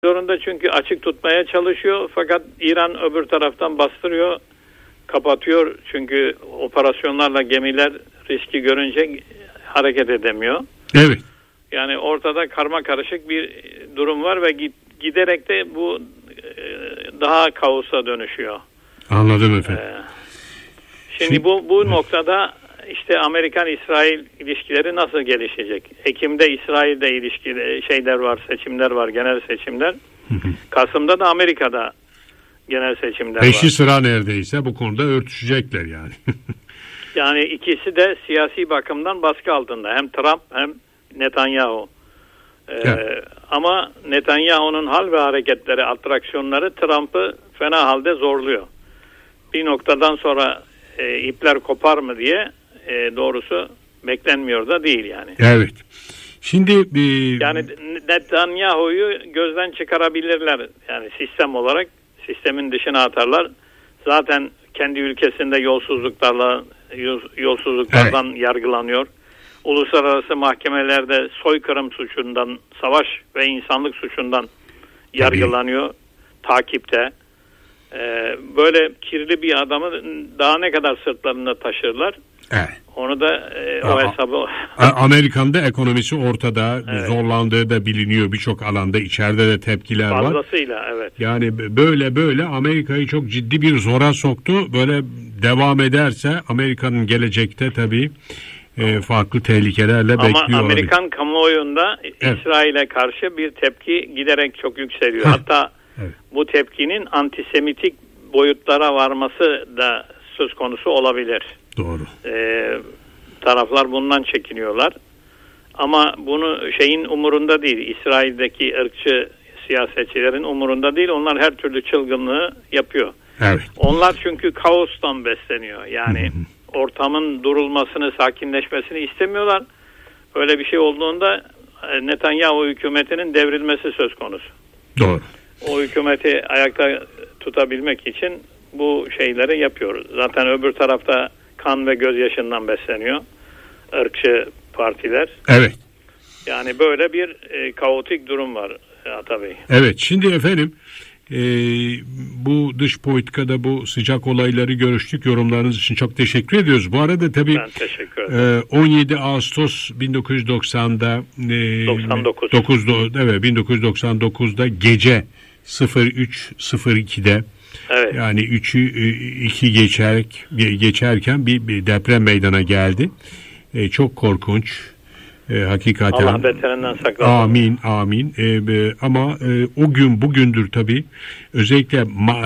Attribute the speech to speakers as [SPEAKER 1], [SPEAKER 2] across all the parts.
[SPEAKER 1] zorunda çünkü açık tutmaya çalışıyor. Fakat İran öbür taraftan bastırıyor, kapatıyor. Çünkü operasyonlarla gemiler riski görünce hareket edemiyor.
[SPEAKER 2] Evet.
[SPEAKER 1] Yani ortada karma karışık bir durum var ve giderek de bu daha kaosa dönüşüyor.
[SPEAKER 2] Anladım efendim.
[SPEAKER 1] Şimdi bu noktada işte Amerikan-İsrail ilişkileri nasıl gelişecek? Ekim'de İsrail'de seçimler var, genel seçimler. Kasım'da da Amerika'da genel seçimler var.
[SPEAKER 2] Peşi sıra neredeyse bu konuda örtüşecekler yani.
[SPEAKER 1] Yani ikisi de siyasi bakımdan baskı altında. Hem Trump hem Netanyahu. Ama Netanyahu'nun hal ve hareketleri, atraksiyonları Trump'ı fena halde zorluyor. Bir noktadan sonra ipler kopar mı diye doğrusu beklenmiyor da değil yani.
[SPEAKER 2] Evet. Şimdi
[SPEAKER 1] yani Netanyahu'yu gözden çıkarabilirler. Yani sistem olarak sistemin dışına atarlar. Zaten kendi ülkesinde yolsuzluklardan yargılanıyor. Uluslararası mahkemelerde soykırım suçundan, savaş ve insanlık suçundan yargılanıyor. Takipte. Böyle kirli bir adamı daha ne kadar sırtlarında taşırlar?
[SPEAKER 2] Evet.
[SPEAKER 1] Onu da o hesabı...
[SPEAKER 2] Amerika'nın da ekonomisi ortada, zorlandığı da biliniyor birçok alanda, içeride de tepkiler var.
[SPEAKER 1] Fazlasıyla, evet.
[SPEAKER 2] Yani böyle Amerika'yı çok ciddi bir zora soktu. Böyle devam ederse Amerika'nın gelecekte tabii farklı tehlikelerle bekliyor.
[SPEAKER 1] Ama Amerikan kamuoyunda İsrail'e karşı bir tepki giderek çok yükseliyor. Hatta bu tepkinin antisemitik boyutlara varması da söz konusu olabilir.
[SPEAKER 2] Doğru.
[SPEAKER 1] Taraflar bundan çekiniyorlar. Ama bunu umurunda değil. İsrail'deki ırkçı siyasetçilerin umurunda değil. Onlar her türlü çılgınlığı yapıyor.
[SPEAKER 2] Evet.
[SPEAKER 1] Onlar çünkü kaostan besleniyor. Yani ortamın durulmasını, sakinleşmesini istemiyorlar. Öyle bir şey olduğunda Netanyahu hükümetinin devrilmesi söz konusu.
[SPEAKER 2] Doğru.
[SPEAKER 1] O hükümeti ayakta tutabilmek için bu şeyleri yapıyor. Zaten öbür tarafta kan ve gözyaşından besleniyor ırkçı partiler.
[SPEAKER 2] Evet.
[SPEAKER 1] Yani böyle bir kaotik durum var Ata Bey.
[SPEAKER 2] Evet, şimdi efendim bu dış politikada bu sıcak olayları görüştük. Yorumlarınız için çok teşekkür ediyoruz. Bu arada tabii
[SPEAKER 1] ben teşekkür ederim.
[SPEAKER 2] 17 Ağustos 1990'da 1999'da gece 03.02'de yani 3'ü 2 geçerken bir deprem meydana geldi. Çok korkunç. Hakikaten.
[SPEAKER 1] Allah beterinden saklasın.
[SPEAKER 2] Amin. Ama o gün bugündür tabii özellikle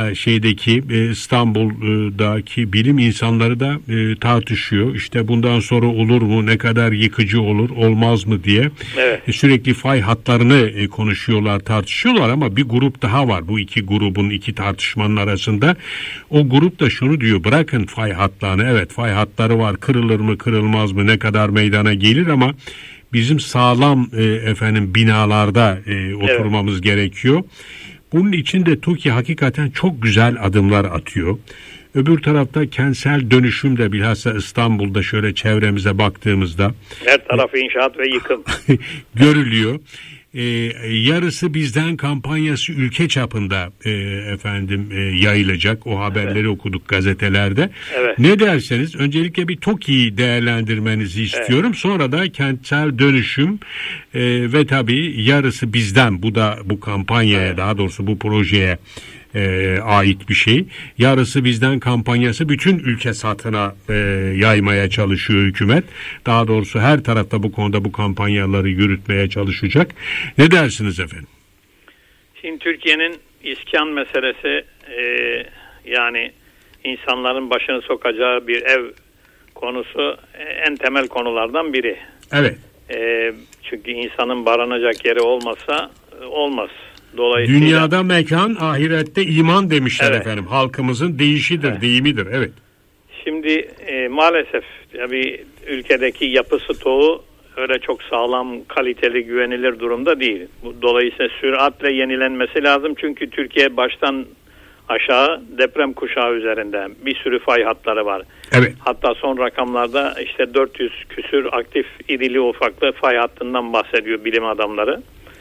[SPEAKER 2] İstanbul'daki bilim insanları da tartışıyor. İşte bundan sonra olur mu, ne kadar yıkıcı olur, olmaz mı diye.
[SPEAKER 1] Evet.
[SPEAKER 2] Sürekli fay hatlarını konuşuyorlar, tartışıyorlar ama bir grup daha var. Bu iki tartışmanın arasında. O grup da şunu diyor: bırakın fay hatlarını. Evet, fay hatları var. Kırılır mı, kırılmaz mı, ne kadar meydana gelir ama bizim sağlam binalarda oturmamız gerekiyor. Bunun için de TOKİ hakikaten çok güzel adımlar atıyor. Öbür tarafta kentsel dönüşüm de bilhassa İstanbul'da şöyle çevremize baktığımızda
[SPEAKER 1] her tarafı inşaat ve yıkım
[SPEAKER 2] görülüyor. Yarısı bizden kampanyası ülke çapında yayılacak. O haberleri okuduk gazetelerde. Evet. Ne derseniz öncelikle bir TOKİ'yi değerlendirmenizi istiyorum. Evet. Sonra da kentsel dönüşüm ve tabii yarısı bizden, bu da bu kampanyaya, daha doğrusu bu projeye ait bir şey. Yarısı bizden kampanyası bütün ülke satına yaymaya çalışıyor hükümet. Daha doğrusu her tarafta bu konuda bu kampanyaları yürütmeye çalışacak. Ne dersiniz efendim?
[SPEAKER 1] Şimdi Türkiye'nin iskan meselesi yani insanların başını sokacağı bir ev konusu en temel konulardan biri.
[SPEAKER 2] Evet.
[SPEAKER 1] Çünkü insanın barınacak yeri olmazsa olmaz. Dolayısıyla,
[SPEAKER 2] dünyada mekan, ahirette iman demişler efendim. Halkımızın deyişidir, deyimidir. Evet.
[SPEAKER 1] Şimdi maalesef tabii ülkedeki yapı stoğu öyle çok sağlam, kaliteli, güvenilir durumda değil. Dolayısıyla süratle yenilenmesi lazım. Çünkü Türkiye baştan aşağı deprem kuşağı üzerinde bir sürü fay hatları var.
[SPEAKER 2] Evet.
[SPEAKER 1] Hatta son rakamlarda işte 400 küsür aktif irili ufaklı fay hattından bahsediyor bilim adamları.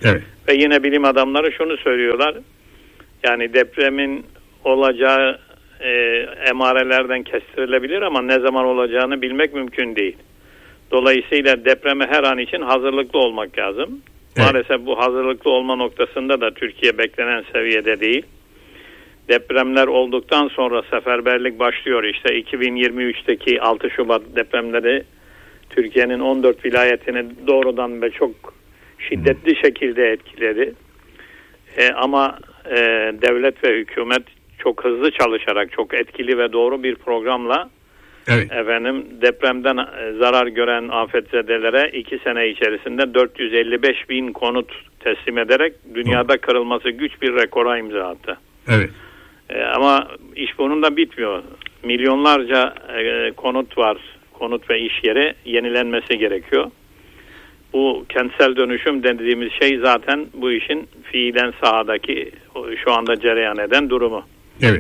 [SPEAKER 2] Evet.
[SPEAKER 1] Ve yine bilim adamları şunu söylüyorlar. Yani depremin olacağı emarelerden kestirilebilir ama ne zaman olacağını bilmek mümkün değil. Dolayısıyla depreme her an için hazırlıklı olmak lazım. Evet. Maalesef bu hazırlıklı olma noktasında da Türkiye beklenen seviyede değil. Depremler olduktan sonra seferberlik başlıyor. İşte 2023'teki 6 Şubat depremleri Türkiye'nin 14 vilayetini doğrudan ve çok şiddetli şekilde etkiledi. Ama devlet ve hükümet çok hızlı çalışarak, çok etkili ve doğru bir programla evet. Depremden zarar gören afetzedelere 2 sene içerisinde 455 bin konut teslim ederek dünyada kırılması güç bir rekora imza attı.
[SPEAKER 2] Evet.
[SPEAKER 1] Ama iş bununla bitmiyor. Milyonlarca konut var, konut ve iş yeri yenilenmesi gerekiyor. Bu kentsel dönüşüm dediğimiz şey zaten bu işin fiilen sahadaki şu anda cereyan eden durumu.
[SPEAKER 2] Evet.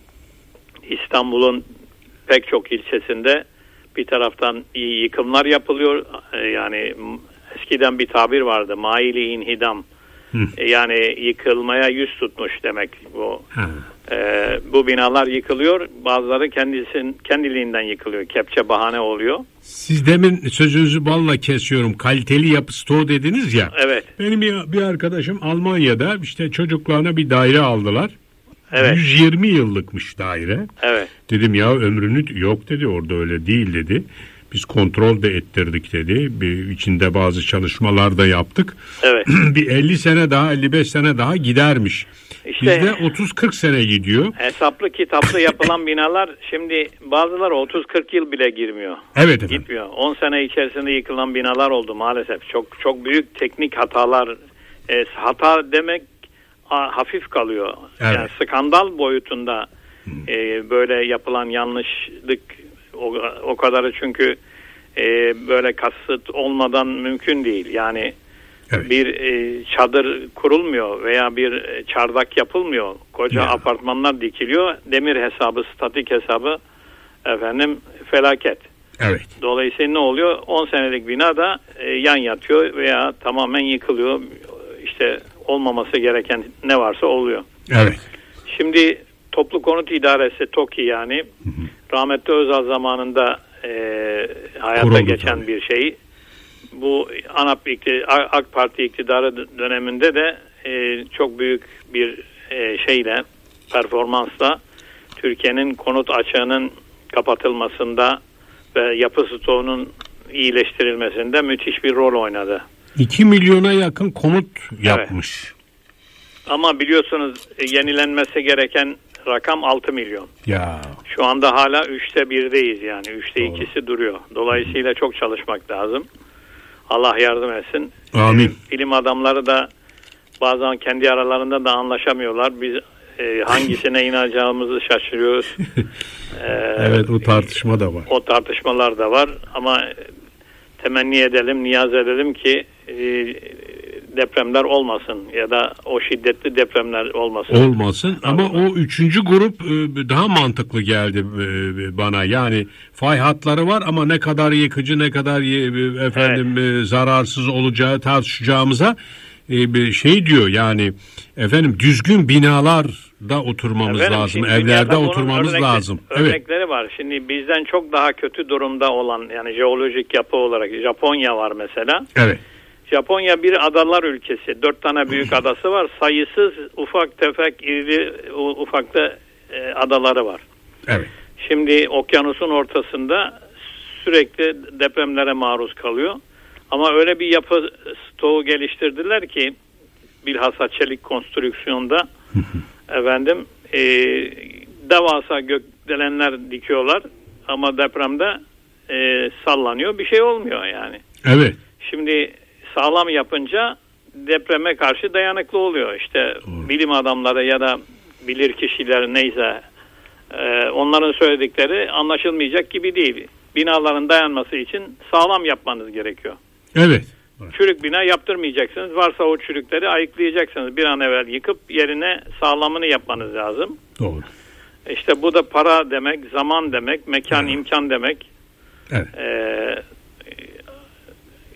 [SPEAKER 1] İstanbul'un pek çok ilçesinde bir taraftan iyi yıkımlar yapılıyor. Yani eskiden bir tabir vardı. Maili inhidam. Yani yıkılmaya yüz tutmuş demek bu. Bu binalar yıkılıyor. Bazıları kendiliğinden yıkılıyor. Kepçe bahane oluyor.
[SPEAKER 2] Siz demin sözünüzü balla kesiyorum. Kaliteli yapı stoğu dediniz ya.
[SPEAKER 1] Evet.
[SPEAKER 2] Benim bir arkadaşım Almanya'da işte çocuklarına bir daire aldılar.
[SPEAKER 1] Evet.
[SPEAKER 2] 120 yıllıkmış daire.
[SPEAKER 1] Evet.
[SPEAKER 2] Dedim ya ömrünü yok dedi, orada öyle değil dedi. Biz kontrol de ettirdik dedi. İçinde bazı çalışmalar da yaptık.
[SPEAKER 1] Evet.
[SPEAKER 2] Bir 50 sene daha 55 sene daha gidermiş.
[SPEAKER 1] İşte,
[SPEAKER 2] bizde 30-40 sene gidiyor.
[SPEAKER 1] Hesaplı kitaplı yapılan binalar şimdi bazıları 30-40 yıl bile girmiyor.
[SPEAKER 2] Evet efendim.
[SPEAKER 1] Gitmiyor. 10 sene içerisinde yıkılan binalar oldu maalesef. Çok büyük teknik hatalar. Hata demek hafif kalıyor.
[SPEAKER 2] Evet.
[SPEAKER 1] Yani skandal boyutunda böyle yapılan yanlışlık o kadarı çünkü böyle kasıt olmadan mümkün değil. Yani evet. Bir çadır kurulmuyor veya bir çardak yapılmıyor. Koca apartmanlar dikiliyor. Demir hesabı, statik hesabı felaket.
[SPEAKER 2] Evet.
[SPEAKER 1] Dolayısıyla ne oluyor? 10 senelik bina da yan yatıyor veya tamamen yıkılıyor. İşte olmaması gereken ne varsa oluyor.
[SPEAKER 2] Evet.
[SPEAKER 1] Şimdi Toplu Konut İdaresi TOKİ yani rahmetli Özal zamanında hayata
[SPEAKER 2] kuruldu
[SPEAKER 1] geçen tabii. Bir şey. Bu AK Parti iktidarı döneminde de çok büyük bir performansla Türkiye'nin konut açığının kapatılmasında ve yapı stoğunun iyileştirilmesinde müthiş bir rol oynadı.
[SPEAKER 2] 2 milyona yakın konut yapmış.
[SPEAKER 1] Evet. Ama biliyorsunuz yenilenmesi gereken rakam 6 milyon.
[SPEAKER 2] Ya.
[SPEAKER 1] Şu anda hala 3'te 1'deyiz yani. 3'te 2'si duruyor. Dolayısıyla çok çalışmak lazım. Allah yardım etsin.
[SPEAKER 2] Amin.
[SPEAKER 1] Bilim adamları da bazen kendi aralarında da anlaşamıyorlar. Biz hangisine inanacağımızı şaşırıyoruz.
[SPEAKER 2] Evet, o tartışma da var.
[SPEAKER 1] O tartışmalar da var ama temenni edelim, niyaz edelim ki depremler olmasın ya da o şiddetli depremler olmasın.
[SPEAKER 2] Olmasın ama o 3. grup daha mantıklı geldi bana. Yani fay hatları var ama ne kadar yıkıcı, ne kadar zararsız olacağı tartışacağımıza diyor yani düzgün binalarda oturmamız lazım. Evlerde oturmamız lazım.
[SPEAKER 1] Örnekleri var. Şimdi bizden çok daha kötü durumda olan yani jeolojik yapı olarak Japonya var mesela.
[SPEAKER 2] Evet.
[SPEAKER 1] Japonya bir adalar ülkesi. 4 tane büyük adası var. Sayısız ufak tefek iri ufakta adaları var.
[SPEAKER 2] Evet.
[SPEAKER 1] Şimdi okyanusun ortasında sürekli depremlere maruz kalıyor. Ama öyle bir yapı stoğu geliştirdiler ki bilhassa çelik konstrüksiyonda devasa gökdelenler dikiyorlar ama depremde sallanıyor. Bir şey olmuyor yani.
[SPEAKER 2] Evet.
[SPEAKER 1] Şimdi sağlam yapınca depreme karşı dayanıklı oluyor. İşte bilim adamları ya da bilir kişiler neyse onların söyledikleri anlaşılmayacak gibi değil. Binaların dayanması için sağlam yapmanız gerekiyor.
[SPEAKER 2] Evet.
[SPEAKER 1] Çürük bina yaptırmayacaksınız. Varsa o çürükleri ayıklayacaksınız. Bir an evvel yıkıp yerine sağlamını yapmanız lazım.
[SPEAKER 2] Doğru.
[SPEAKER 1] İşte bu da para demek, zaman demek, mekan, imkan demek.
[SPEAKER 2] Evet.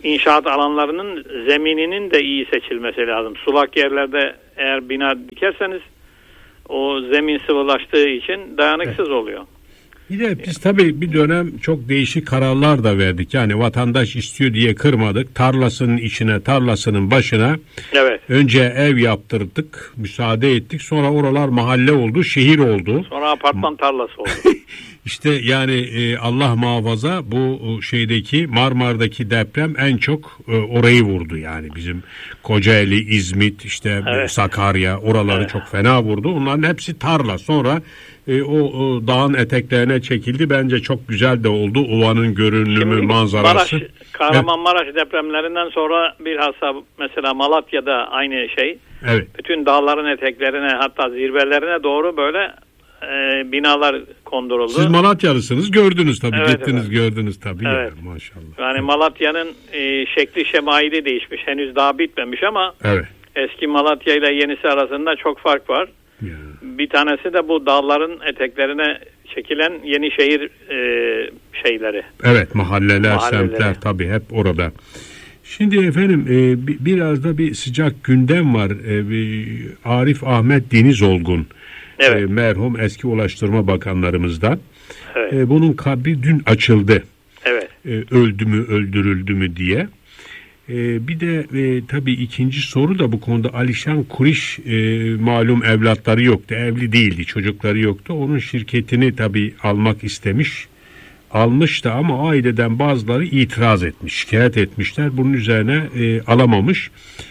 [SPEAKER 1] inşaat alanlarının zemininin de iyi seçilmesi lazım. Sulak yerlerde eğer bina dikerseniz o zemin sıvılaştığı için dayanıksız oluyor.
[SPEAKER 2] Bir de biz tabii bir dönem çok değişik kararlar da verdik. Yani vatandaş istiyor diye kırmadık. Tarlasının içine, tarlasının başına önce ev yaptırdık, müsaade ettik. Sonra oralar mahalle oldu, şehir oldu.
[SPEAKER 1] Sonra apartman tarlası oldu.
[SPEAKER 2] İşte yani Allah muhafaza bu şeydeki Marmara'daki deprem en çok orayı vurdu yani bizim Kocaeli, İzmit, işte Sakarya oraları çok fena vurdu. Onların hepsi tarla. Sonra o dağın eteklerine çekildi. Bence çok güzel de oldu. Ovanın görünümü, manzarası.
[SPEAKER 1] Kahramanmaraş depremlerinden sonra bilhassa mesela Malatya'da aynı şey.
[SPEAKER 2] Evet.
[SPEAKER 1] Bütün dağların eteklerine hatta zirvelerine doğru böyle binalar konduruldu.
[SPEAKER 2] Siz Malatyalısınız, gördünüz tabii.
[SPEAKER 1] Evet,
[SPEAKER 2] gittiniz gördünüz tabii.
[SPEAKER 1] Evet.
[SPEAKER 2] Yani, maşallah.
[SPEAKER 1] Yani Malatya'nın şekli şemaili değişmiş. Henüz daha bitmemiş ama eski Malatya ile yenisi arasında çok fark var.
[SPEAKER 2] Ya.
[SPEAKER 1] Bir tanesi de bu dağların eteklerine çekilen yeni şehir şeyleri.
[SPEAKER 2] Evet, mahalleler, semtler tabii hep orada. Şimdi efendim biraz da bir sıcak gündem var. Arif Ahmet Denizolgun, merhum eski Ulaştırma Bakanlarımızdan.
[SPEAKER 1] Evet.
[SPEAKER 2] Bunun kabri dün açıldı.
[SPEAKER 1] Evet.
[SPEAKER 2] Öldü mü, öldürüldü mü diye. Bir de tabii ikinci soru da bu konuda Alişan Kuriş malum evlatları yoktu, evli değildi, çocukları yoktu. Onun şirketini tabii almak istemiş, almış da ama aileden bazıları itiraz etmiş, şikayet etmişler. Bunun üzerine alamamış.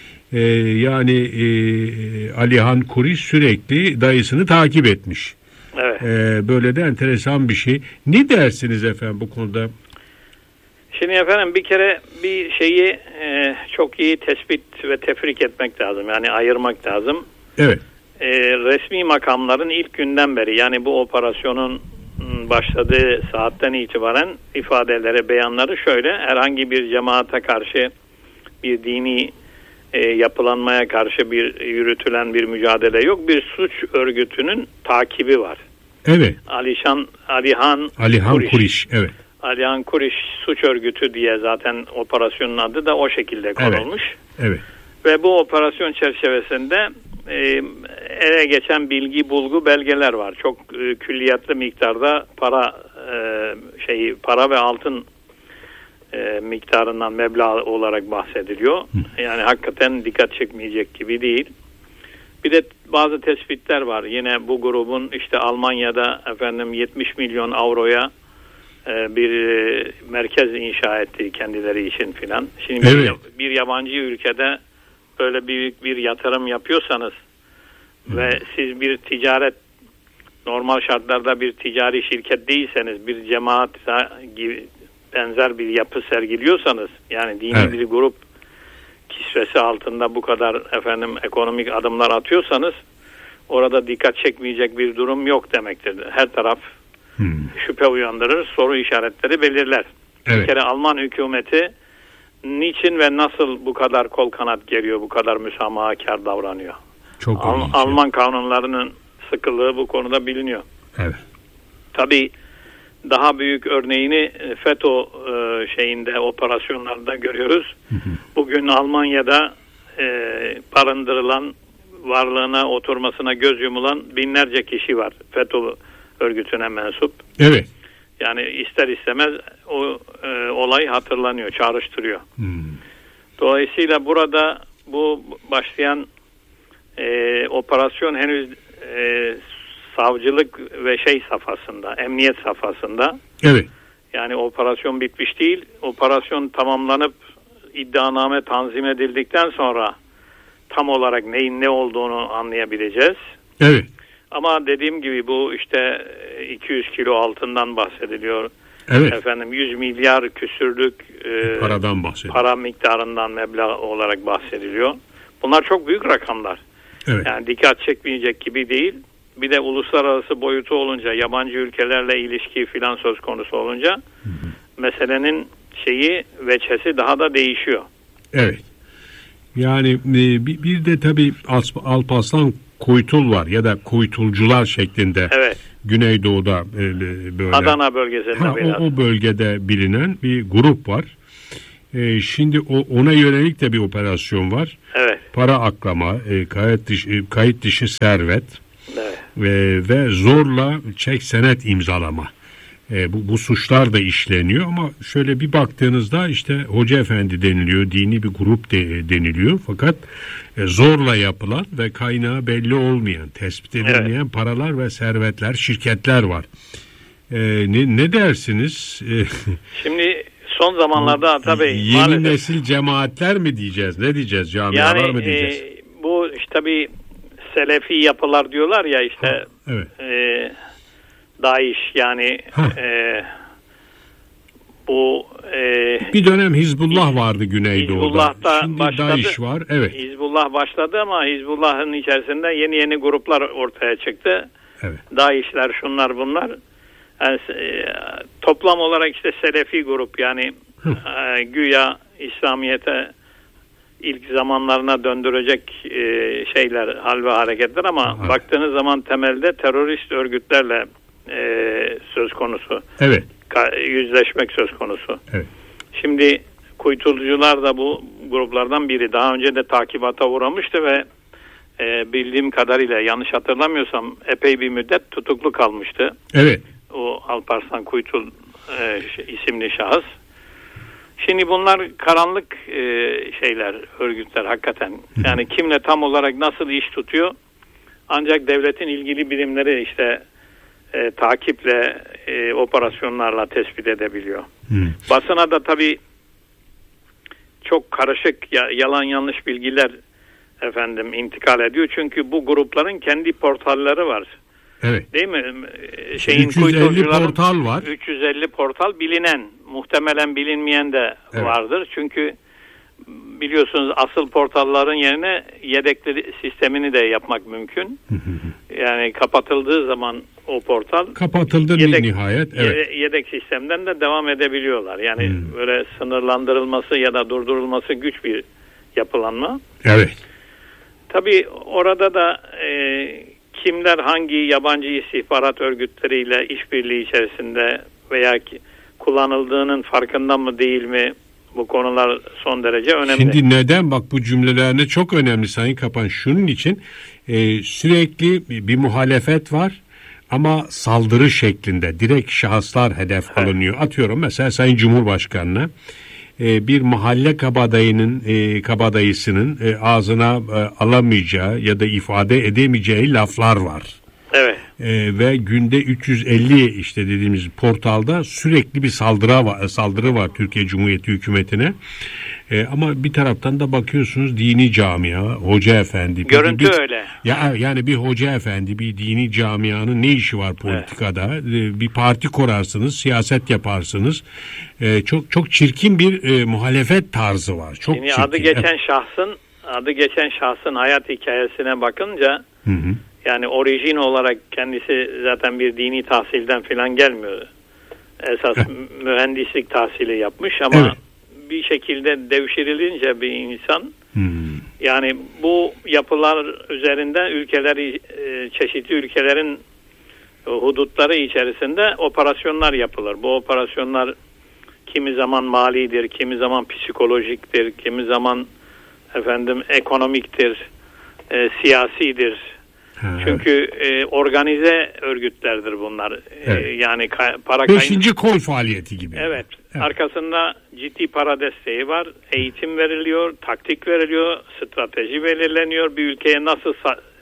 [SPEAKER 2] Yani Alihan Kuriş sürekli dayısını takip etmiş.
[SPEAKER 1] Evet.
[SPEAKER 2] Böyle de enteresan bir şey. Ne dersiniz efendim bu konuda?
[SPEAKER 1] Şimdi efendim bir kere bir şeyi çok iyi tespit ve tefrik etmek lazım. Yani ayırmak lazım.
[SPEAKER 2] Evet.
[SPEAKER 1] Resmi makamların ilk günden beri yani bu operasyonun başladığı saatten itibaren ifadeleri, beyanları şöyle: herhangi bir cemaate karşı, bir dini yapılanmaya karşı yürütülen bir mücadele yok. Bir suç örgütünün takibi var.
[SPEAKER 2] Evet.
[SPEAKER 1] Alihan
[SPEAKER 2] Kuriş. Evet.
[SPEAKER 1] Alihan Kuriş suç örgütü diye zaten operasyonun adı da o şekilde konulmuş.
[SPEAKER 2] Evet.
[SPEAKER 1] Ve bu operasyon çerçevesinde ele geçen bilgi, bulgu, belgeler var. Çok külliyatlı miktarda para ve altın miktarından meblağ olarak bahsediliyor. Yani hakikaten dikkat çekmeyecek gibi değil. Bir de bazı tespitler var. Yine bu grubun işte Almanya'da 70 milyon avroya bir merkez inşa ettiği kendileri için filan. Şimdi bir yabancı ülkede böyle büyük bir yatırım yapıyorsanız ve siz bir ticaret, normal şartlarda bir ticari şirket değilseniz, bir cemaat gibi benzer bir yapı sergiliyorsanız, yani dini bir grup kisvesi altında bu kadar ekonomik adımlar atıyorsanız orada dikkat çekmeyecek bir durum yok demektir. Her taraf şüphe uyandırır, soru işaretleri belirler. Bir kere Alman hükümeti niçin ve nasıl bu kadar kol kanat geriyor, bu kadar müsamahakar davranıyor? Alman kanunlarının sıkılığı bu konuda biliniyor.
[SPEAKER 2] Evet.
[SPEAKER 1] Tabii daha büyük örneğini FETÖ operasyonlarda görüyoruz. Bugün Almanya'da barındırılan, varlığına oturmasına göz yumulan binlerce kişi var. FETÖ örgütüne mensup.
[SPEAKER 2] Evet.
[SPEAKER 1] Yani ister istemez o olay hatırlanıyor, çağrıştırıyor. Dolayısıyla burada bu başlayan operasyon henüz savcılık ve safhasında, emniyet safhasında.
[SPEAKER 2] Evet.
[SPEAKER 1] Yani operasyon bitmiş değil. Operasyon tamamlanıp iddianame tanzim edildikten sonra tam olarak neyin ne olduğunu anlayabileceğiz.
[SPEAKER 2] Evet.
[SPEAKER 1] Ama dediğim gibi bu 200 kilo altından bahsediliyor.
[SPEAKER 2] Evet.
[SPEAKER 1] 100 milyar küsürlük
[SPEAKER 2] paradan bahsediliyor.
[SPEAKER 1] Para miktarından meblağ olarak bahsediliyor. Bunlar çok büyük rakamlar.
[SPEAKER 2] Evet.
[SPEAKER 1] Yani dikkat çekmeyecek gibi değil. Bir de uluslararası boyutu olunca, yabancı ülkelerle ilişki filan söz konusu olunca meselenin veçhesi daha da değişiyor.
[SPEAKER 2] Evet. Yani bir de tabii Alparslan Kuytul var ya da Kuytulcular şeklinde.
[SPEAKER 1] Evet.
[SPEAKER 2] Güneydoğu'da böyle.
[SPEAKER 1] Adana bölgesinde biraz.
[SPEAKER 2] O bölgede bilinen bir grup var. Şimdi ona yönelik de bir operasyon var.
[SPEAKER 1] Evet.
[SPEAKER 2] Para aklama, kayıt dışı servet,
[SPEAKER 1] evet.
[SPEAKER 2] Ve zorla çek senet imzalama. Bu suçlar da işleniyor ama şöyle bir baktığınızda işte Hoca Efendi deniliyor, dini bir grup deniliyor. Fakat zorla yapılan ve kaynağı belli olmayan, tespit edilmeyen paralar ve servetler, şirketler var. Ne dersiniz?
[SPEAKER 1] Şimdi son zamanlarda tabii
[SPEAKER 2] yeni
[SPEAKER 1] maalesef
[SPEAKER 2] nesil cemaatler mi diyeceğiz? Ne diyeceğiz? Camialar mı diyeceğiz?
[SPEAKER 1] Bu işte tabii selefi yapılar diyorlar ya işte.
[SPEAKER 2] Evet.
[SPEAKER 1] DAEŞ yani bu
[SPEAKER 2] bir dönem Hizbullah vardı Güneydoğu'da.
[SPEAKER 1] Hizbullah'ta
[SPEAKER 2] şimdi
[SPEAKER 1] başladı.
[SPEAKER 2] DAEŞ var. Evet.
[SPEAKER 1] Hizbullah başladı ama Hizbullah'ın içerisinde yeni gruplar ortaya çıktı.
[SPEAKER 2] Evet.
[SPEAKER 1] DAEŞ'ler, şunlar bunlar. Yani, toplam olarak işte Selefi grup yani güya İslamiyet'e ilk zamanlarına döndürecek şeyler, hal ve hareketler ama baktığınız zaman temelde terörist örgütlerle söz konusu.
[SPEAKER 2] Evet.
[SPEAKER 1] Yüzleşmek söz konusu.
[SPEAKER 2] Evet.
[SPEAKER 1] Şimdi kuytulcular da bu gruplardan biri. Daha önce de takibata uğramıştı ve bildiğim kadarıyla yanlış hatırlamıyorsam epey bir müddet tutuklu kalmıştı.
[SPEAKER 2] Evet.
[SPEAKER 1] O Alparslan Kuytul isimli şahıs. Şimdi bunlar karanlık şeyler, örgütler hakikaten. Yani kimle tam olarak nasıl iş tutuyor? Ancak devletin ilgili birimleri işte takiple, operasyonlarla tespit edebiliyor. Basına da tabii çok karışık, yalan yanlış bilgiler intikal ediyor. Çünkü bu grupların kendi portalları var.
[SPEAKER 2] Evet.
[SPEAKER 1] Değil mi?
[SPEAKER 2] 350 portal var.
[SPEAKER 1] 350 portal bilinen, muhtemelen bilinmeyen de vardır. Çünkü biliyorsunuz asıl portalların yerine yedekli sistemini de yapmak mümkün. Yani kapatıldığı zaman o portal
[SPEAKER 2] kapatıldı nihayet. Evet.
[SPEAKER 1] Yedek sistemden de devam edebiliyorlar. Yani böyle sınırlandırılması ya da durdurulması güç bir yapılanma.
[SPEAKER 2] Evet.
[SPEAKER 1] Tabii orada da kimler hangi yabancı istihbarat örgütleriyle işbirliği içerisinde veya kullanıldığının farkında mı değil mi? Bu konular son derece önemli.
[SPEAKER 2] Şimdi neden? Bak bu cümlelerine çok önemli Sayın Kapan. Şunun için sürekli bir muhalefet var ama saldırı şeklinde direkt şahıslar hedef alınıyor. Atıyorum mesela Sayın Cumhurbaşkanı'na bir mahalle kabadayısının ağzına alamayacağı ya da ifade edemeyeceği laflar var.
[SPEAKER 1] Evet.
[SPEAKER 2] Ve günde 350 işte dediğimiz portalda sürekli bir saldırı var Türkiye Cumhuriyeti hükümetine. Ama bir taraftan da bakıyorsunuz dini camia, hoca efendi.
[SPEAKER 1] Görüntü öyle.
[SPEAKER 2] Yani bir hoca efendi, bir dini camianın ne işi var politikada? Evet. Bir parti kurarsınız, siyaset yaparsınız. Çok çirkin bir muhalefet tarzı var. Çok
[SPEAKER 1] yani
[SPEAKER 2] çirkin.
[SPEAKER 1] Adı geçen şahsın hayat hikayesine bakınca yani orijin olarak kendisi zaten bir dini tahsilden falan gelmiyor. Esas mühendislik tahsili yapmış ama bir şekilde devşirilince bir insan yani bu yapılar üzerinde çeşitli ülkelerin hudutları içerisinde operasyonlar yapılır. Bu operasyonlar kimi zaman malidir, kimi zaman psikolojiktir, kimi zaman ekonomiktir, siyasidir. Çünkü organize örgütlerdir bunlar.
[SPEAKER 2] Evet.
[SPEAKER 1] Yani para
[SPEAKER 2] Beşinci kol faaliyeti gibi.
[SPEAKER 1] Evet. Arkasında ciddi para desteği var. Eğitim veriliyor, taktik veriliyor, strateji belirleniyor. Bir ülkeye nasıl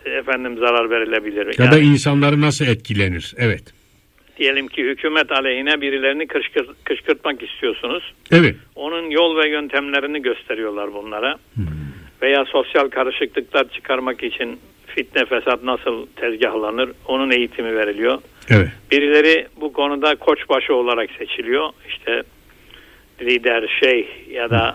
[SPEAKER 1] zarar verilebilir?
[SPEAKER 2] Ya da insanları nasıl etkilenir? Evet.
[SPEAKER 1] Diyelim ki hükümet aleyhine birilerini kışkırtmak istiyorsunuz.
[SPEAKER 2] Evet.
[SPEAKER 1] Onun yol ve yöntemlerini gösteriyorlar bunlara. Veya sosyal karışıklıklar çıkarmak için fitne fesat nasıl tezgahlanır? Onun eğitimi veriliyor.
[SPEAKER 2] Evet.
[SPEAKER 1] Birileri bu konuda koçbaşı olarak seçiliyor. İşte lider, şeyh ya da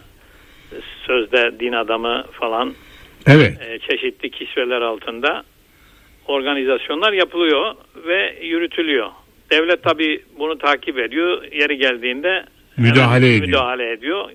[SPEAKER 1] sözde din adamı falan.
[SPEAKER 2] Evet.
[SPEAKER 1] Çeşitli kisveler altında organizasyonlar yapılıyor ve yürütülüyor. Devlet tabii bunu takip ediyor. Yeri geldiğinde müdahale ediyor.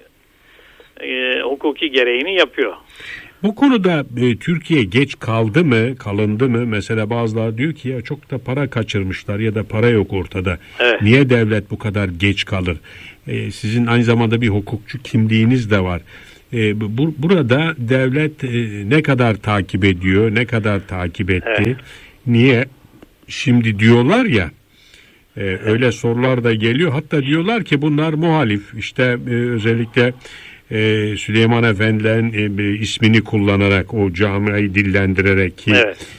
[SPEAKER 1] Hukuki gereğini yapıyor.
[SPEAKER 2] Bu konuda Türkiye geç kalındı mı? Mesela bazıları diyor ki ya çok da para kaçırmışlar ya da para yok ortada.
[SPEAKER 1] Evet.
[SPEAKER 2] Niye devlet bu kadar geç kalır? Sizin aynı zamanda bir hukukçu kimliğiniz de var. Burada devlet ne kadar takip ediyor, ne kadar takip etti? Evet. Niye? Şimdi diyorlar ya, öyle sorular da geliyor. Hatta diyorlar ki bunlar muhalif. İşte özellikle Süleyman Efendi'nin ismini kullanarak, o camiayı dillendirerek ki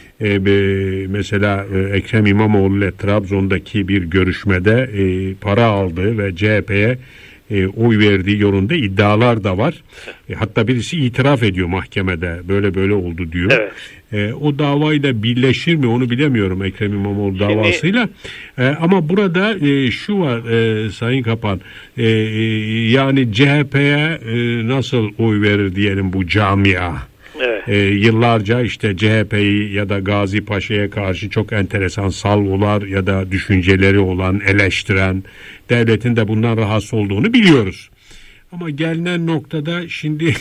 [SPEAKER 2] mesela Ekrem İmamoğlu ile Trabzon'daki bir görüşmede para aldığı ve CHP'ye oy verdiği yolunda iddialar da var. Hatta birisi itiraf ediyor mahkemede. Böyle oldu diyor. Evet. O davayla birleşir mi onu bilemiyorum, Ekrem İmamoğlu davasıyla. Ama burada şu var Sayın Kapan. Yani CHP'ye nasıl oy verir diyelim bu camia? Evet. Yıllarca işte CHP'yi ya da Gazi Paşa'ya karşı çok enteresan salvolar ya da düşünceleri olan, eleştiren, devletin de bundan rahatsız olduğunu biliyoruz. Ama gelinen noktada şimdi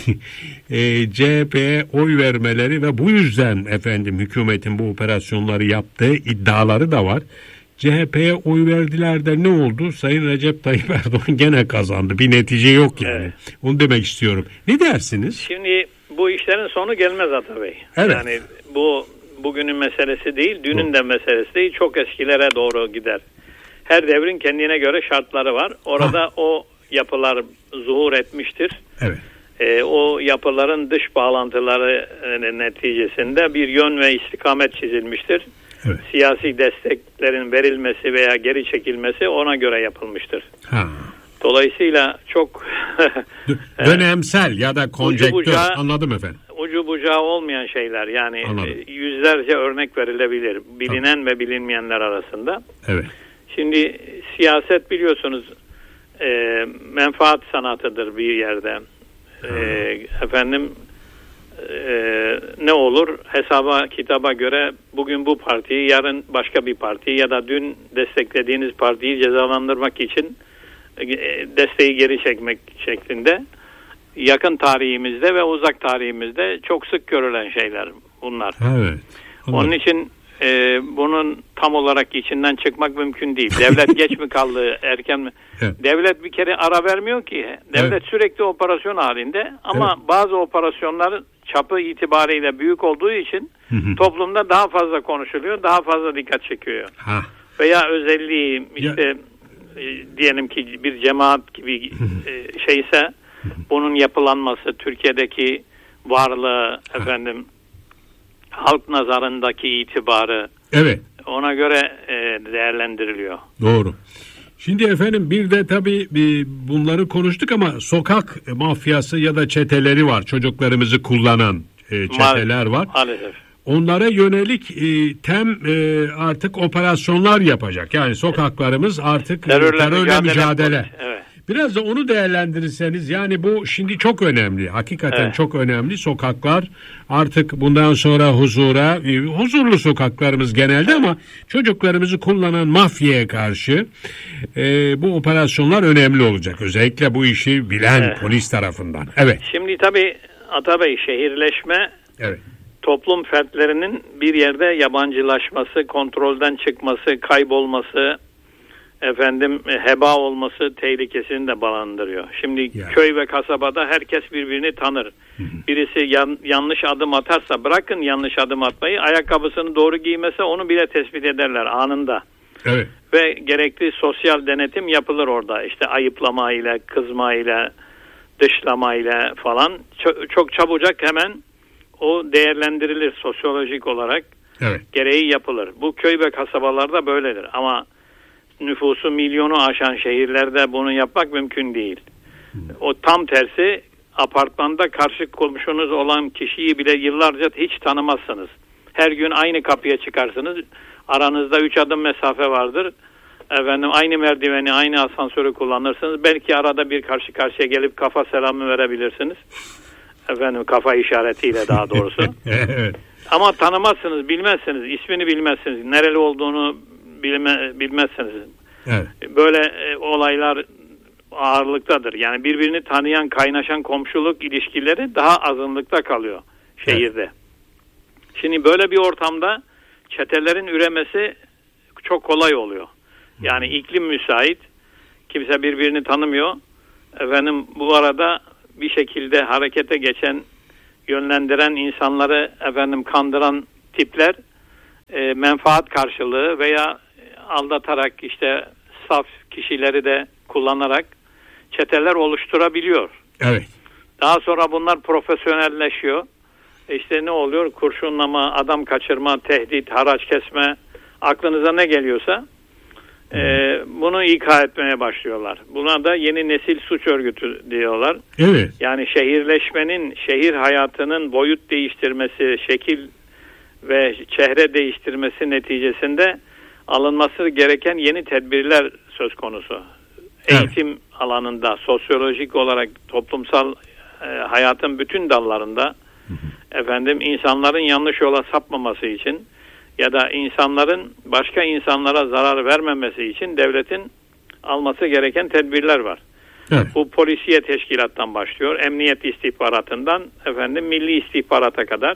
[SPEAKER 2] CHP'ye oy vermeleri ve bu yüzden hükümetin bu operasyonları yaptığı iddiaları da var. CHP'ye oy verdiler de ne oldu? Sayın Recep Tayyip Erdoğan gene kazandı. Bir netice yok yani. Evet. Onu demek istiyorum. Ne dersiniz?
[SPEAKER 1] Şimdi bu işlerin sonu gelmez Atabey.
[SPEAKER 2] Evet.
[SPEAKER 1] Yani bu bugünün meselesi değil, dünün de meselesi değil. Çok eskilere doğru gider. Her devrin kendine göre şartları var. Orada o yapılar zuhur etmiştir.
[SPEAKER 2] Evet.
[SPEAKER 1] O yapıların dış bağlantıları neticesinde bir yön ve istikamet çizilmiştir.
[SPEAKER 2] Evet.
[SPEAKER 1] Siyasi desteklerin verilmesi veya geri çekilmesi ona göre yapılmıştır. Dolayısıyla çok
[SPEAKER 2] dönemsel ya da konjektür, anladım efendim.
[SPEAKER 1] Ucu bucağı olmayan şeyler, yani yüzlerce örnek verilebilir bilinen ve bilinmeyenler arasında.
[SPEAKER 2] Evet.
[SPEAKER 1] Şimdi siyaset biliyorsunuz menfaat sanatıdır bir yerde. Ne olur hesaba kitaba göre bugün bu partiyi, yarın başka bir partiyi ya da dün desteklediğiniz partiyi cezalandırmak için desteği geri çekmek şeklinde yakın tarihimizde ve uzak tarihimizde çok sık görülen şeyler bunlar.
[SPEAKER 2] Evet.
[SPEAKER 1] Onun için bunun tam olarak içinden çıkmak mümkün değil. Devlet geç mi kaldı, erken mi? Evet. Devlet bir kere ara vermiyor ki. Devlet sürekli operasyon halinde ama bazı operasyonların çapı itibariyle büyük olduğu için toplumda daha fazla konuşuluyor, daha fazla dikkat çekiyor. Veya özelliği işte diyelim ki bir cemaat gibi şeyse bunun yapılanması, Türkiye'deki varlığı, halk nazarındaki itibarı ona göre değerlendiriliyor.
[SPEAKER 2] Doğru. Şimdi efendim bir de tabii bunları konuştuk ama sokak mafyası ya da çeteleri var. Çocuklarımızı kullanan çeteler var.
[SPEAKER 1] Maalesef.
[SPEAKER 2] Onlara yönelik artık operasyonlar yapacak. Yani sokaklarımız artık terörle mücadele. Evet. Biraz da onu değerlendirirseniz, yani bu şimdi çok önemli. Hakikaten çok önemli. Sokaklar artık bundan sonra huzurlu sokaklarımız genelde ama çocuklarımızı kullanan mafyaya karşı bu operasyonlar önemli olacak. Özellikle bu işi bilen polis tarafından. Evet.
[SPEAKER 1] Şimdi tabii Atabey, şehirleşme toplum fertlerinin bir yerde yabancılaşması, kontrolden çıkması, kaybolması, heba olması tehlikesini de barındırıyor. Şimdi köy ve kasabada herkes birbirini tanır. Birisi yanlış adım atarsa, bırakın yanlış adım atmayı, ayakkabısını doğru giymese onu bile tespit ederler anında.
[SPEAKER 2] Evet.
[SPEAKER 1] Ve gerekli sosyal denetim yapılır orada. İşte ayıplamayla, kızmayla, dışlamayla falan çok çabucak hemen o değerlendirilir sosyolojik olarak.
[SPEAKER 2] Evet.
[SPEAKER 1] Gereği yapılır. Bu köy ve kasabalarda böyledir ama nüfusu milyonu aşan şehirlerde bunu yapmak mümkün değil. O tam tersi, apartmanda karşı komşunuz olan kişiyi bile yıllarca hiç tanımazsınız. Her gün aynı kapıya çıkarsınız. Aranızda 3 adım mesafe vardır. Aynı merdiveni, aynı asansörü kullanırsınız. Belki arada bir karşı karşıya gelip kafa selamı verebilirsiniz. Kafa işaretiyle daha doğrusu.
[SPEAKER 2] Evet.
[SPEAKER 1] Ama tanımazsınız, bilmezsiniz. İsmini bilmezsiniz. Nereli olduğunu bilmezsiniz.
[SPEAKER 2] Evet.
[SPEAKER 1] Böyle olaylar ağırlıktadır. Yani birbirini tanıyan, kaynaşan komşuluk ilişkileri daha azınlıkta kalıyor şehirde. Evet. Şimdi böyle bir ortamda çetelerin üremesi çok kolay oluyor. Yani iklim müsait, Kimse birbirini tanımıyor. Efendim bu arada bir şekilde harekete geçen, yönlendiren insanları kandıran tipler menfaat karşılığı veya aldatarak işte saf kişileri de kullanarak çeteler oluşturabiliyor.
[SPEAKER 2] Evet.
[SPEAKER 1] Daha sonra bunlar profesyonelleşiyor. İşte ne oluyor? Kurşunlama, adam kaçırma, tehdit, haraç kesme, aklınıza ne geliyorsa bunu İK etmeye başlıyorlar. Buna da yeni nesil suç örgütü diyorlar.
[SPEAKER 2] Evet.
[SPEAKER 1] Yani şehirleşmenin, şehir hayatının boyut değiştirmesi, şekil ve çehre değiştirmesi neticesinde alınması gereken yeni tedbirler söz konusu.
[SPEAKER 2] Evet.
[SPEAKER 1] Eğitim alanında, sosyolojik olarak toplumsal hayatın bütün dallarında insanların yanlış yola sapmaması için ya da insanların başka insanlara zarar vermemesi için devletin alması gereken tedbirler var.
[SPEAKER 2] Evet.
[SPEAKER 1] Bu polisiye teşkilattan başlıyor. Emniyet istihbaratından milli istihbarata kadar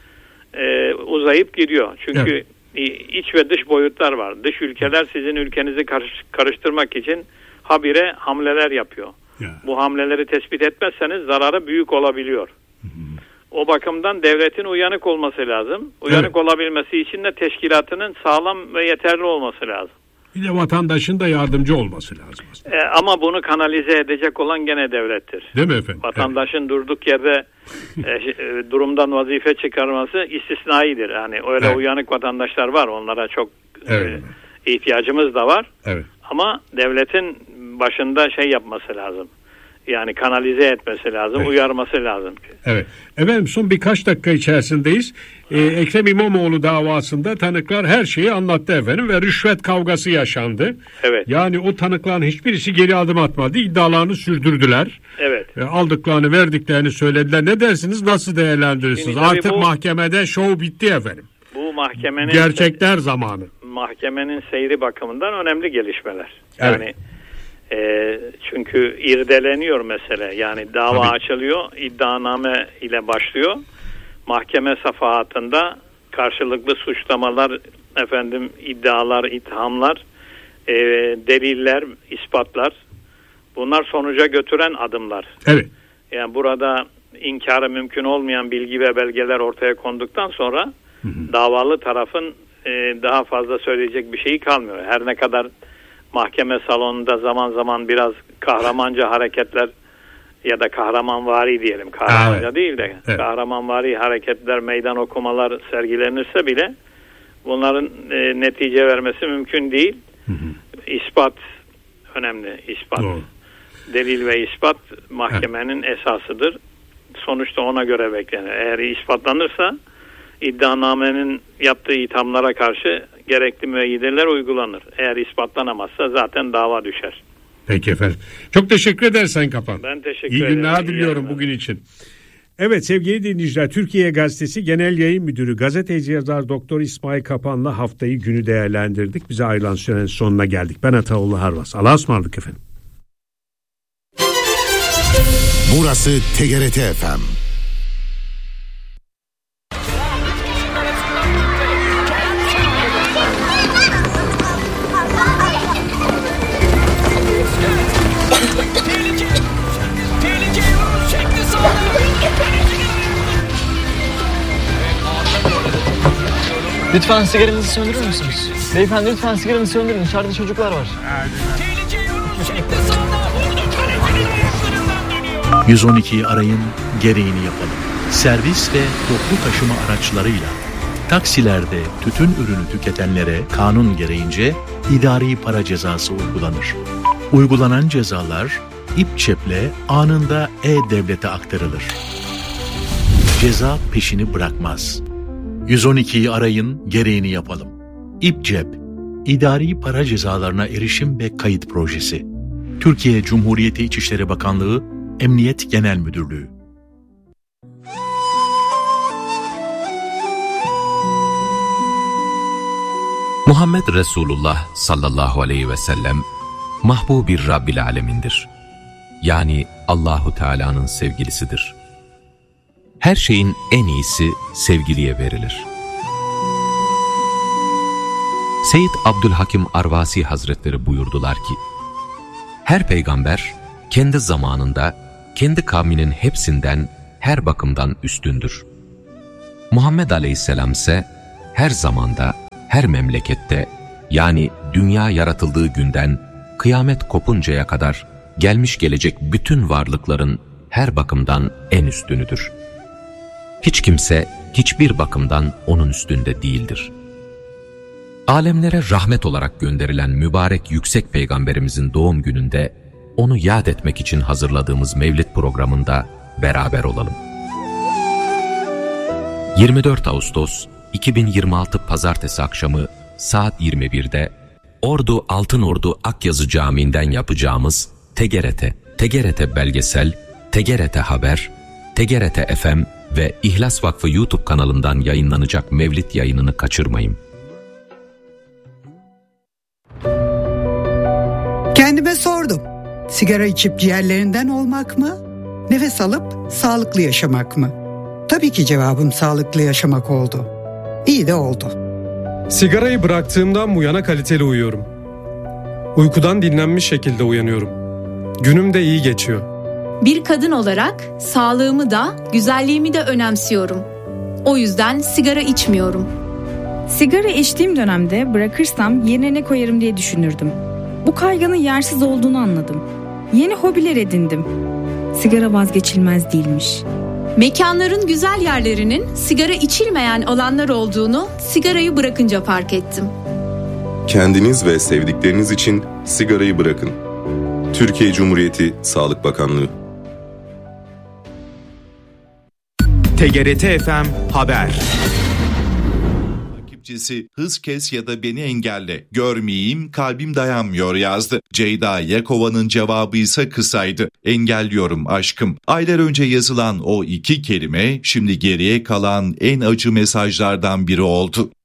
[SPEAKER 1] uzayıp gidiyor. Çünkü iç ve dış boyutlar var. Dış ülkeler sizin ülkenizi karıştırmak için habire hamleler yapıyor. Bu hamleleri tespit etmezseniz zararı büyük olabiliyor. O bakımdan devletin uyanık olması lazım. Uyanık olabilmesi için de teşkilatının sağlam ve yeterli olması lazım.
[SPEAKER 2] Bir de vatandaşın da yardımcı olması lazım.
[SPEAKER 1] Ama bunu kanalize edecek olan gene devlettir.
[SPEAKER 2] Değil mi efendim?
[SPEAKER 1] Vatandaşın durduk yerde durumdan vazife çıkarması istisnaidir. Yani öyle uyanık vatandaşlar var. Onlara çok ihtiyacımız da var.
[SPEAKER 2] Evet.
[SPEAKER 1] Ama devletin başında yapması lazım. Yani kanalize etmesi lazım, uyarması lazım.
[SPEAKER 2] Evet. Efendim son birkaç dakika içerisindeyiz. Ekrem İmamoğlu davasında tanıklar her şeyi anlattı efendim ve rüşvet kavgası yaşandı.
[SPEAKER 1] Evet.
[SPEAKER 2] Yani o tanıkların hiçbirisi geri adım atmadı. İddialarını sürdürdüler.
[SPEAKER 1] Evet.
[SPEAKER 2] Aldıklarını, verdiklerini söylediler. Ne dersiniz? Nasıl değerlendirirsiniz? Artık mahkemede şov bitti efendim.
[SPEAKER 1] Bu mahkemenin
[SPEAKER 2] gerçekler zamanı.
[SPEAKER 1] Mahkemenin seyri bakımından önemli gelişmeler.
[SPEAKER 2] Evet.
[SPEAKER 1] Yani çünkü irdeleniyor mesele. Yani dava açılıyor, iddianame ile başlıyor. Mahkeme safahatında karşılıklı suçlamalar, iddialar, ithamlar, deliller, ispatlar. Bunlar sonuca götüren adımlar.
[SPEAKER 2] Evet.
[SPEAKER 1] Yani burada inkarı mümkün olmayan bilgi ve belgeler ortaya konduktan sonra davalı tarafın daha fazla söyleyecek bir şeyi kalmıyor. Her ne kadar mahkeme salonunda zaman zaman biraz kahramanca hareketler ya da kahramanvari diyelim. Kahramanca değil de kahramanvari hareketler, meydan okumalar sergilenirse bile bunların netice vermesi mümkün değil. İspat önemli. İspat.
[SPEAKER 2] Doğru.
[SPEAKER 1] Delil ve ispat mahkemenin esasıdır. Sonuçta ona göre beklenir. Eğer ispatlanırsa iddianamenin yaptığı ithamlara karşı gerekli müeyyideler uygulanır. Eğer ispatlanamazsa zaten dava düşer.
[SPEAKER 2] Peki efendim. Çok teşekkür ederiz Sayın Kapan.
[SPEAKER 1] Ben teşekkür ederim.
[SPEAKER 2] İyi günler diliyorum bugün için. Evet sevgili dinleyiciler, Türkiye Gazetesi Genel Yayın Müdürü gazeteci yazar Doktor İsmail Kapan'la haftayı günü değerlendirdik. Bize ayrılan sürenin sonuna geldik. Ben Ataoğlu Harvas. Allah'a ısmarladık efendim.
[SPEAKER 3] Burası TGRT FM.
[SPEAKER 4] Lütfen sigaranızı söndürür müsünüz? Beyefendi lütfen sigaranızı söndürün. Dışarıda çocuklar var.
[SPEAKER 5] 112'yi arayın, gereğini yapalım. Servis ve toplu taşıma araçlarıyla taksilerde tütün ürünü tüketenlere kanun gereğince idari para cezası uygulanır. Uygulanan cezalar İPÇEP'le anında E-Devlet'e aktarılır. Ceza peşini bırakmaz. 112'yi arayın, gereğini yapalım. İPCEP, İdari Para Cezalarına Erişim ve Kayıt Projesi. Türkiye Cumhuriyeti İçişleri Bakanlığı, Emniyet Genel Müdürlüğü.
[SPEAKER 6] Muhammed Resulullah sallallahu aleyhi ve sellem mahbub-bir Rabbil Alemin'dir. Yani Allahu Teala'nın sevgilisidir. Her şeyin en iyisi sevgiliye verilir. Seyyid Abdülhakim Arvasi Hazretleri buyurdular ki, Her peygamber kendi zamanında, kendi kavminin hepsinden her bakımdan üstündür. Muhammed Aleyhisselam ise her zamanda, her memlekette, yani dünya yaratıldığı günden kıyamet kopuncaya kadar gelmiş gelecek bütün varlıkların her bakımdan en üstünüdür. Hiç kimse hiçbir bakımdan onun üstünde değildir. Alemlere rahmet olarak gönderilen mübarek yüksek peygamberimizin doğum gününde onu yad etmek için hazırladığımız Mevlid programında beraber olalım. 24 Ağustos 2026 Pazartesi akşamı saat 21'de Ordu Altınordu Akyazı Camii'nden yapacağımız TGRT Belgesel, TGRT Haber, TGRT FM ve İhlas Vakfı YouTube kanalından yayınlanacak Mevlid yayınını kaçırmayın.
[SPEAKER 7] Kendime sordum. Sigara içip ciğerlerinden olmak mı? Nefes alıp sağlıklı yaşamak mı? Tabii ki cevabım sağlıklı yaşamak oldu. İyi de oldu.
[SPEAKER 8] Sigarayı bıraktığımdan bu yana kaliteli uyuyorum. Uykudan dinlenmiş şekilde uyanıyorum. Günüm de iyi geçiyor.
[SPEAKER 9] Bir kadın olarak sağlığımı da, güzelliğimi de önemsiyorum. O yüzden sigara içmiyorum.
[SPEAKER 10] Sigara içtiğim dönemde bırakırsam yerine ne koyarım diye düşünürdüm. Bu kaygının yersiz olduğunu anladım. Yeni hobiler edindim. Sigara vazgeçilmez değilmiş.
[SPEAKER 9] Mekanların güzel yerlerinin sigara içilmeyen alanlar olduğunu sigarayı bırakınca fark ettim.
[SPEAKER 11] Kendiniz ve sevdikleriniz için sigarayı bırakın. Türkiye Cumhuriyeti Sağlık Bakanlığı.
[SPEAKER 12] TGRT FM Haber.
[SPEAKER 13] Hız kes ya da beni engelle. Görmeyeyim, kalbim dayanmıyor yazdı. Ceyda Yakova'nın cevabı ise kısaydı. Engelliyorum aşkım. Aylar önce yazılan o iki kelime şimdi geriye kalan en acı mesajlardan biri oldu.